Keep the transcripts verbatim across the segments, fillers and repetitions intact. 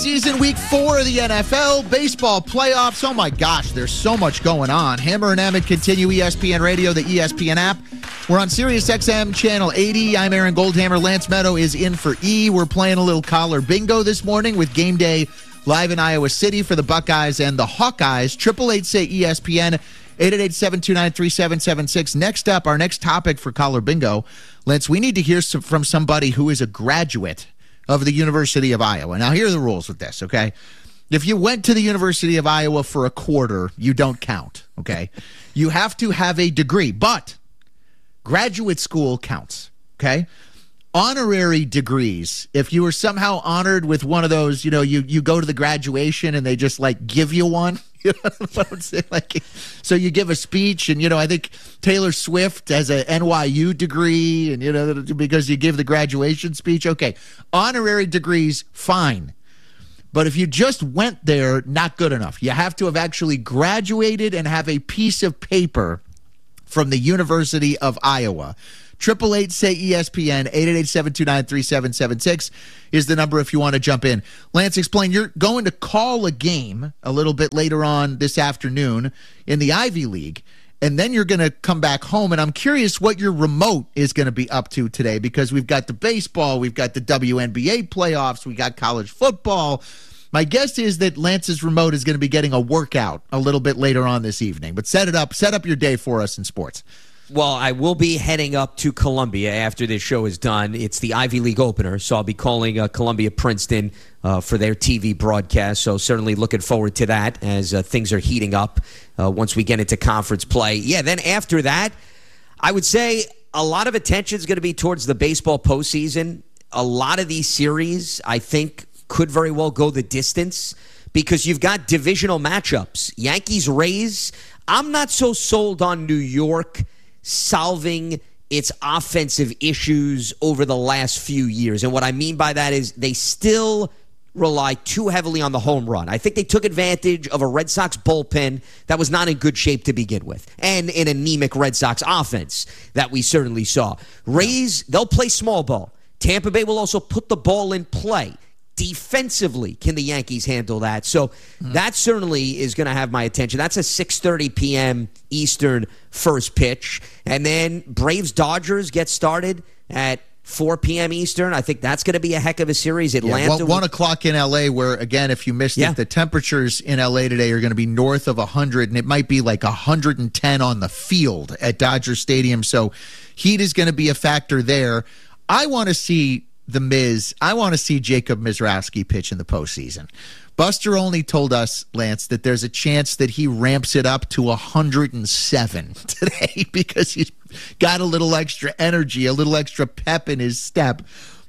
Season week four of the N F L, baseball playoffs. Oh my gosh, there's so much going on. Hammer and Emmett continue E S P N Radio, the E S P N app. We're on Sirius X M channel eighty. I'm Aaron Goldhammer. Lance Meadow is in for E. We're playing a little collar bingo this morning with game day live in Iowa City for the Buckeyes and the Hawkeyes. Triple eight say E S P N, eight eight eight, seven two nine, three seven seven six. Next up, our next topic for collar bingo. Lance, we need to hear some, from somebody who is a graduate of the University of Iowa. Now, here are the rules with this, okay? If you went to the University of Iowa for a quarter, you don't count, okay? You have to have a degree, but graduate school counts, okay? Honorary degrees, if you were somehow honored with one of those, you know, you, you go to the graduation and they just, like, give you one. You know what I'm saying? Like, so you give a speech, and, you know, I think Taylor Swift has an N Y U degree, and, you know, because you give the graduation speech. Okay, honorary degrees, fine. But if you just went there, not good enough. You have to have actually graduated and have a piece of paper from the University of Iowa. Triple eight say E S P N, eight eight eight, seven two nine, three seven seven six is the number if you want to jump in. Lance, explain, you're going to call a game a little bit later on this afternoon in the Ivy League, and then you're going to come back home, and I'm curious what your remote is going to be up to today, because we've got the baseball, we've got the W N B A playoffs, we got college football. My guess is that Lance's remote is going to be getting a workout a little bit later on this evening, but set it up, set up your day for us in sports. Well, I will be heading up to Columbia after this show is done. It's the Ivy League opener, so I'll be calling uh, Columbia-Princeton uh, for their T V broadcast. So certainly looking forward to that as uh, things are heating up uh, once we get into conference play. Yeah, then after that, I would say a lot of attention is going to be towards the baseball postseason. A lot of these series, I think, could very well go the distance because you've got divisional matchups. Yankees-Rays, I'm not so sold on New York solving its offensive issues over the last few years. And what I mean by that is they still rely too heavily on the home run. I think they took advantage of a Red Sox bullpen that was not in good shape to begin with, and an anemic Red Sox offense that we certainly saw. Rays, they'll play small ball. Tampa Bay will also put the ball in play. Defensively, can the Yankees handle that? So mm. that certainly is going to have my attention. That's a six thirty p.m. Eastern first pitch. And then Braves-Dodgers get started at four p.m. Eastern. I think that's going to be a heck of a series. Atlanta. Yeah, one, one o'clock in L A, where, again, if you missed yeah. it, the temperatures in L A today are going to be north of one hundred, and it might be like one hundred ten on the field at Dodger Stadium. So heat is going to be a factor there. I want to see the Miz. I want to see Jacob Mizrachi pitch in the postseason. Buster only told us, Lance, that there's a chance that he ramps it up to one hundred seven today because he's got a little extra energy, a little extra pep in his step.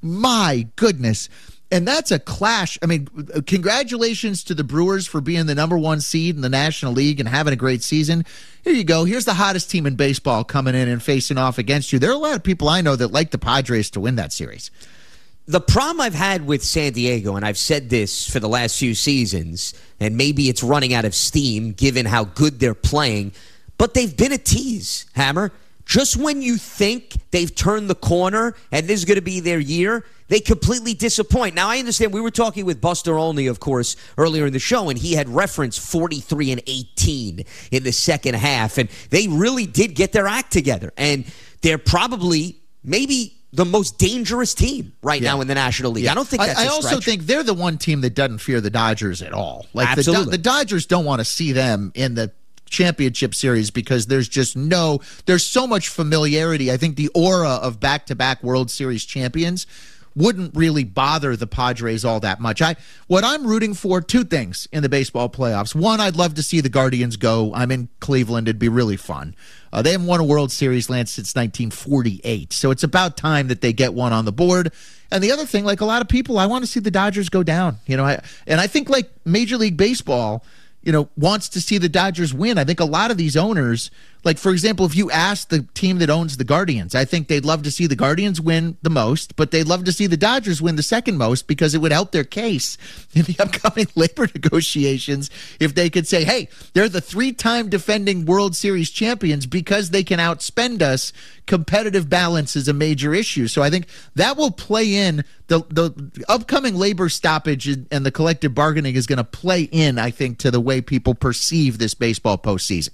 My goodness. And that's a clash. I mean, congratulations to the Brewers for being the number one seed in the National League and having a great season. Here you go. Here's the hottest team in baseball coming in and facing off against you. There are a lot of people I know that like the Padres to win that series. The problem I've had with San Diego, and I've said this for the last few seasons, and maybe it's running out of steam given how good they're playing, but they've been a tease, Hammer. Just when you think they've turned the corner and this is going to be their year, they completely disappoint. Now, I understand we were talking with Buster Olney, of course, earlier in the show, and he had referenced forty-three and eighteen in the second half, and they really did get their act together, and they're probably maybe the most dangerous team right yeah. now in the National League. Yeah. I don't think that's I, a I also stretch. think they're the one team that doesn't fear the Dodgers at all. Like Absolutely. The, the Dodgers don't want to see them in the championship series because there's just no, there's so much familiarity. I think the aura of back-to-back World Series champions wouldn't really bother the Padres all that much. I what I'm rooting for, two things in the baseball playoffs. One, I'd love to see the Guardians go. I'm in Cleveland. It'd be really fun. Uh, they haven't won a World Series, Lance, since nineteen forty-eight. So it's about time that they get one on the board. And the other thing, like a lot of people, I want to see the Dodgers go down. You know, I, and I think like Major League Baseball, you know, wants to see the Dodgers win. I think a lot of these owners Like, for example, if you ask the team that owns the Guardians, I think they'd love to see the Guardians win the most, but they'd love to see the Dodgers win the second most because it would help their case in the upcoming labor negotiations if they could say, hey, they're the three-time defending World Series champions because they can outspend us. Competitive balance is a major issue. So I think that will play in. The, the upcoming labor stoppage and the collective bargaining is going to play in, I think, to the way people perceive this baseball postseason.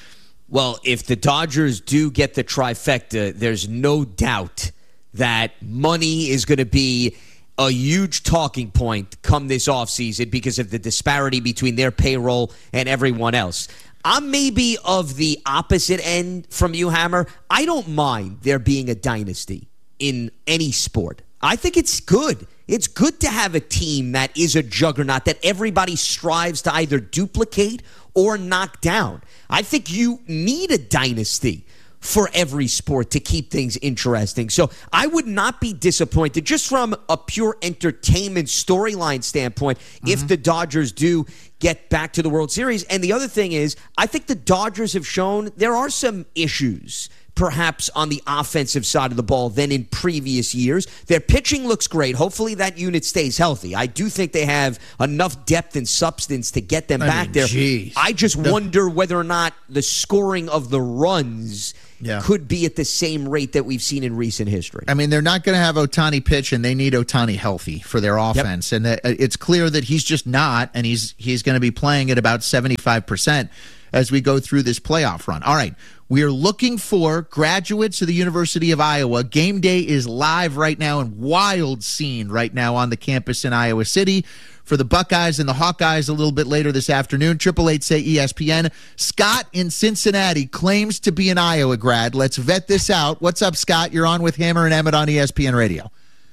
Well, if the Dodgers do get the trifecta, there's no doubt that money is going to be a huge talking point come this offseason because of the disparity between their payroll and everyone else. I'm maybe of the opposite end from you, Hammer. I don't mind there being a dynasty in any sport. I think it's good. It's good to have a team that is a juggernaut that everybody strives to either duplicate or knock down. I think you need a dynasty for every sport to keep things interesting. So I would not be disappointed just from a pure entertainment storyline standpoint mm-hmm. if the Dodgers do get back to the World Series. And the other thing is, I think the Dodgers have shown there are some issues perhaps on the offensive side of the ball than in previous years. Their pitching looks great. Hopefully that unit stays healthy. I do think they have enough depth and substance to get them I back mean, there. Geez. I just the- wonder whether or not the scoring of the runs yeah. could be at the same rate that we've seen in recent history. I mean, they're not going to have Ohtani pitch, and they need Ohtani healthy for their offense. Yep. And it's clear that he's just not, and he's he's going to be playing at about seventy-five percent as we go through this playoff run. All right, we are looking for graduates of the University of Iowa. Game day is live right now and wild scene right now on the campus in Iowa City. For the Buckeyes and the Hawkeyes a little bit later this afternoon, triple eight say E S P N. Scott in Cincinnati claims to be an Iowa grad. Let's vet this out. What's up, Scott? You're on with Hammer and Emmett on E S P N Radio.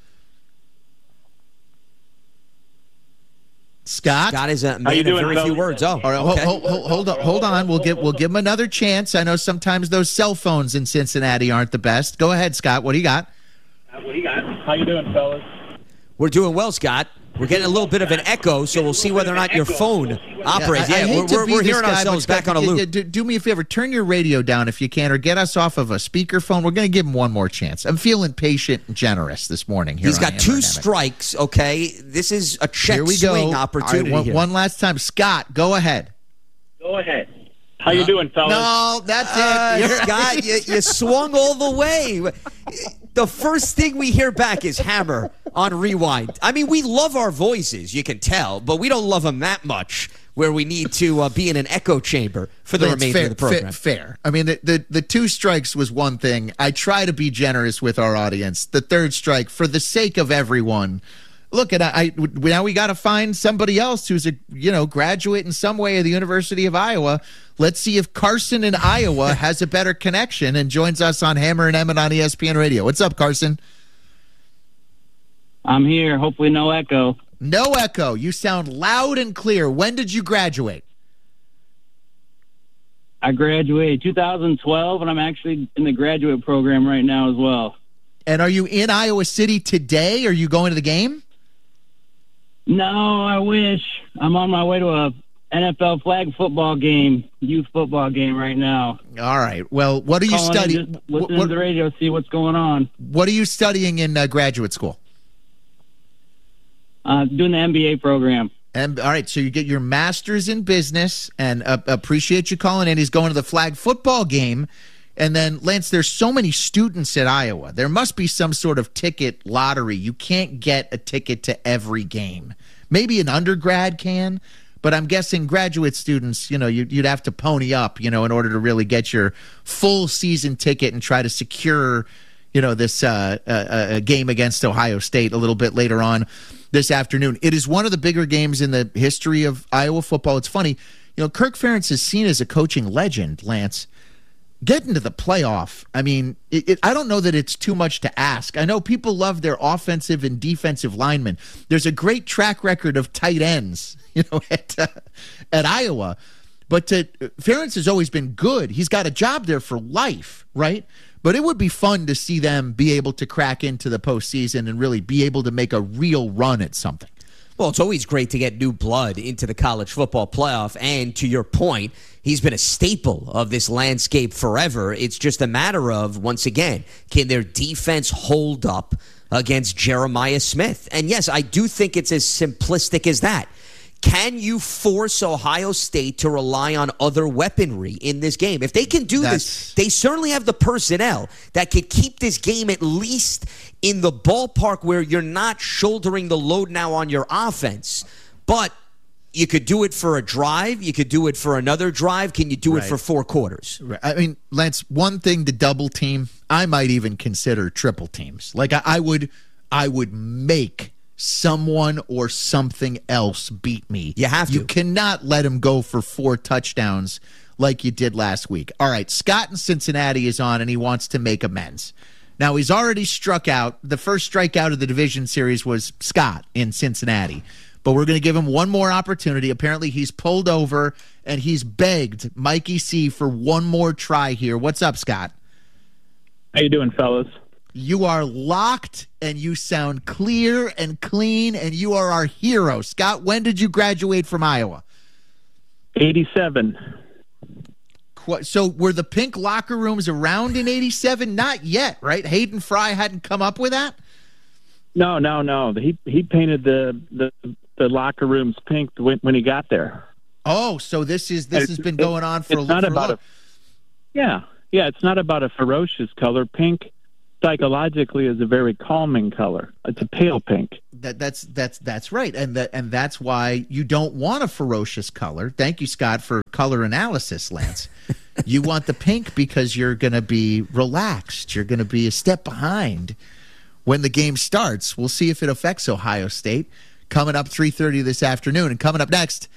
Scott? Scott is a man of very few words. Oh, all right, okay. hold, hold, hold on. Hold on. We'll give we'll give him another chance. I know sometimes those cell phones in Cincinnati aren't the best. Go ahead, Scott. What do you got? Uh, what do you got? How you doing, fellas? We're doing well, Scott. We're getting a little bit of an echo, so we'll see whether or not your phone operates. Yeah, I, I yeah, we're, we're hearing guy, ourselves back on a loop. Do, do me a favor. Turn your radio down if you can, or get us off of a speakerphone. We're going to give him one more chance. I'm feeling patient and generous this morning. Here He's got two strikes, okay? This is a check here we swing go. opportunity. Right, one, here. one last time. Scott, go ahead. Go ahead. How you doing, fellas? No, that's uh, it. Scott, you, you swung all the way. The first thing we hear back is Hammer on Rewind. I mean, we love our voices, you can tell, but we don't love them that much where we need to uh, be in an echo chamber for the That's remainder fair, of the program. Fair, fair. I mean, the, the, the two strikes was one thing. I try to be generous with our audience. The third strike, for the sake of everyone, look, and I, I now we got to find somebody else who's a you know graduate in some way of the University of Iowa. Let's see if Carson in Iowa has a better connection and joins us on Hammer and Emmett on E S P N Radio. What's up, Carson? I'm here. Hopefully, no echo. No echo. You sound loud and clear. When did you graduate? I graduated two thousand twelve, and I'm actually in the graduate program right now as well. And are you in Iowa City today? Are you going to the game? No, I wish. I'm on my way to a N F L flag football game, youth football game right now. All right. Well, what are you studying? Listen to the radio, see what's going on. What are you studying in uh, graduate school? Uh, doing the M B A program. And all right, so you get your master's in business, and uh, appreciate you calling in. He's going to the flag football game. And then, Lance, there's so many students at Iowa. There must be some sort of ticket lottery. You can't get a ticket to every game. Maybe an undergrad can, but I'm guessing graduate students, you know, you'd, you'd have to pony up, you know, in order to really get your full season ticket and try to secure, you know, this uh, uh, game against Ohio State a little bit later on this afternoon. It is one of the bigger games in the history of Iowa football. It's funny, you know, Kirk Ferentz is seen as a coaching legend, Lance. Getting to the playoff, I mean, it, it, I don't know that it's too much to ask. I know people love their offensive and defensive linemen. There's a great track record of tight ends, you know, at, uh, at Iowa. But to, Ferentz has always been good. He's got a job there for life, right? But it would be fun to see them be able to crack into the postseason and really be able to make a real run at something. Well, it's always great to get new blood into the college football playoff. And to your point, he's been a staple of this landscape forever. It's just a matter of, once again, can their defense hold up against Jeremiah Smith? And yes, I do think it's as simplistic as that. Can you force Ohio State to rely on other weaponry in this game? If they can do That's... this, they certainly have the personnel that could keep this game at least in the ballpark where you're not shouldering the load now on your offense. But you could do it for a drive. You could do it for another drive. Can you do right. it for four quarters? Right. I mean, Lance, one thing to double team, I might even consider triple teams. Like I, I would, I would make someone or something else beat me. You have to. You cannot let him go for four touchdowns like you did last week. All right, Scott in Cincinnati is on, and he wants to make amends. Now, he's already struck out. The first strikeout of the division series was Scott in Cincinnati. But we're going to give him one more opportunity. Apparently, he's pulled over, and he's begged Mikey C for one more try here. What's up, Scott? How you doing, fellas? You are locked, and you sound clear and clean, and you are our hero. Scott, when did you graduate from Iowa? eighty-seven. So were the pink locker rooms around in eighty-seven? Not yet, right? Hayden Fry hadn't come up with that? No, no, no. He he painted the the, the locker rooms pink when, when he got there. Oh, so this is this has been going on for it's a not for about a, a yeah yeah. It's not about a ferocious color. Pink psychologically is a very calming color. It's a pale pink. That that's that's that's right, and that and that's why you don't want a ferocious color. Thank you, Scott, for color analysis, Lance. You want the pink because you're going to be relaxed. You're going to be a step behind when the game starts. We'll see if it affects Ohio State. Coming up three thirty this afternoon, and coming up next,